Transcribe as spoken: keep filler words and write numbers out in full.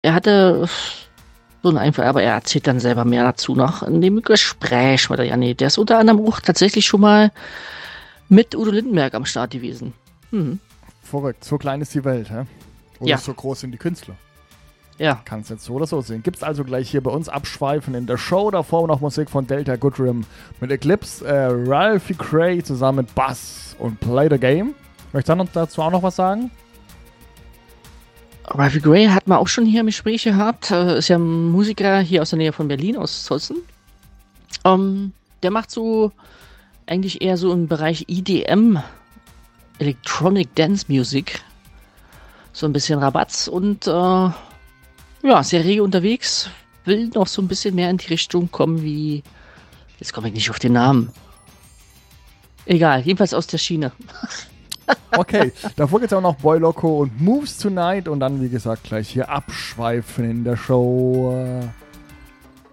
er hatte so einen Einfall, aber er erzählt dann selber mehr dazu noch in dem Gespräch mit der Janni. Der ist unter anderem auch tatsächlich schon mal mit Udo Lindenberg am Start gewesen. Hm. Verrückt, so klein ist die Welt, hä? Oder Ja. so groß sind die Künstler. Ja. Kann es jetzt so oder so sehen. Gibt's also gleich hier bei uns Abschweifen in der Show. Davor noch Musik von Delta Goodrem mit Eclipse, äh, Ralphie Cray zusammen mit Bass und Play the Game. Möchtest du dazu auch noch was sagen? Ralphie Gray hat man auch schon hier im Gespräch gehabt. Äh, ist ja ein Musiker hier aus der Nähe von Berlin, aus Zossen. Ähm, der macht so eigentlich eher so im Bereich E D M, Electronic Dance Music. So ein bisschen Rabatz und äh, ja, sehr rege unterwegs. Will noch so ein bisschen mehr in die Richtung kommen wie. Jetzt komme ich nicht auf den Namen. Egal, jedenfalls aus der Schiene. Okay, davor geht's auch noch Boy Loco und Moves Tonight und dann, wie gesagt, gleich hier abschweifen in der Show.